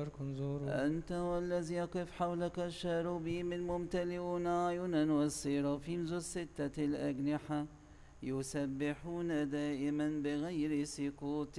كنزور. أنت والذي يقف حولك الشاروبيم الممتلئون أعينا والسيرافيم ذو الستة الأجنحة يسبحون دائما بغير سقوط